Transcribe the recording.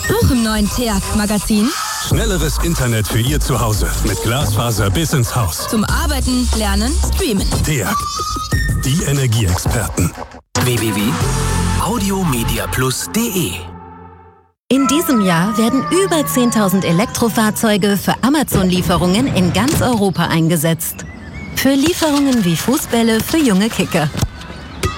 Auch im neuen TEAG-Magazin. Schnelleres Internet für Ihr Zuhause mit Glasfaser bis ins Haus. Zum Arbeiten, Lernen, Streamen. TEAG, die Energieexperten. www.audiomediaplus.de. In diesem Jahr werden über 10.000 Elektrofahrzeuge für Amazon-Lieferungen in ganz Europa eingesetzt. Für Lieferungen wie Fußbälle für junge Kicker.